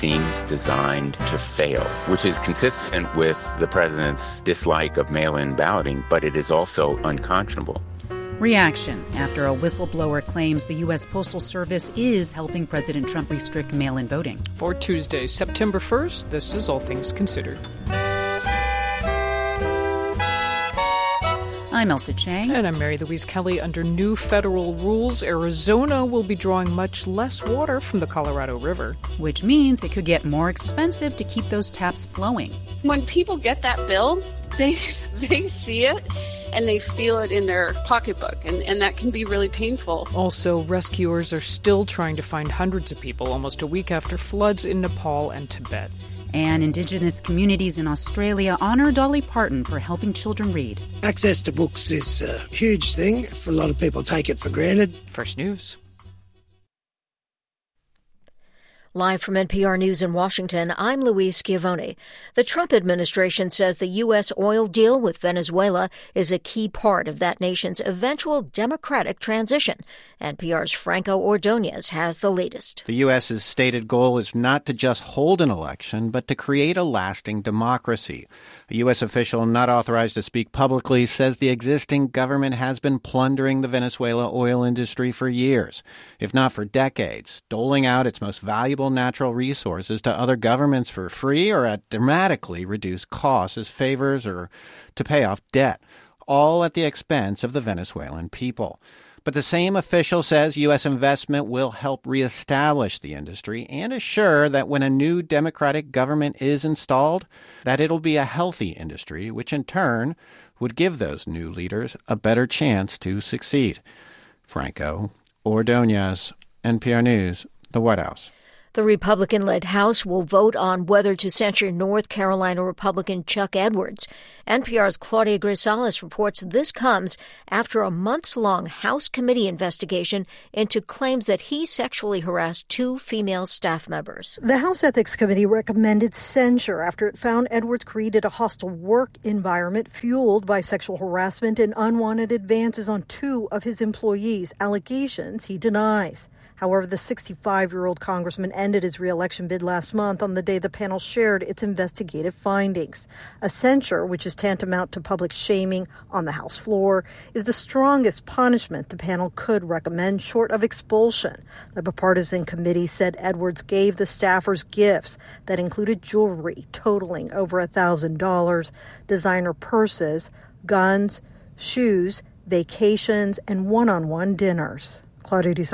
seems designed to fail, which is consistent with the president's dislike of mail-in balloting, but it is also unconscionable. Reaction after a whistleblower claims the U.S. Postal Service is helping President Trump restrict mail-in voting. For Tuesday, September 1st, this is All Things Considered. I'm Elsa Chang. And I'm Mary Louise Kelly. Under new federal rules, Arizona will be drawing much less water from the Colorado River. Which means it could get more expensive to keep those taps flowing. When people get that bill, they see it and they feel it in their pocketbook, and that can be really painful. Also, rescuers are still trying to find hundreds of people almost a week after floods in Nepal and Tibet. And Indigenous communities in Australia honor Dolly Parton for helping children read. Access to books is a huge thing. A lot of people take it for granted. First News. Live from NPR News in Washington, I'm Louise Schiavone. The Trump administration says the U.S. oil deal with Venezuela is a key part of that nation's eventual democratic transition. NPR's Franco Ordonez has the latest. The U.S.'s stated goal is not to just hold an election, but to create a lasting democracy. A U.S. official not authorized to speak publicly says the existing government has been plundering the Venezuela oil industry for years, if not for decades, doling out its most valuable natural resources to other governments for free or at dramatically reduced costs as favors or to pay off debt, all at the expense of the Venezuelan people. But the same official says U.S. investment will help reestablish the industry and assure that when a new democratic government is installed, that it'll be a healthy industry, which in turn would give those new leaders a better chance to succeed. Franco Ordonez, NPR News, the White House. The Republican-led House will vote on whether to censure North Carolina Republican Chuck Edwards. NPR's Claudia Grisales reports this comes after a months-long House committee investigation into claims that he sexually harassed two female staff members. The House Ethics Committee recommended censure after it found Edwards created a hostile work environment fueled by sexual harassment and unwanted advances on two of his employees, allegations he denies. However, the 65-year-old congressman ended his re-election bid last month on the day the panel shared its investigative findings. A censure, which is tantamount to public shaming on the House floor, is the strongest punishment the panel could recommend short of expulsion. The bipartisan committee said Edwards gave the staffers gifts that included jewelry totaling over $1,000, designer purses, guns, shoes, vacations, and one-on-one dinners. Claudia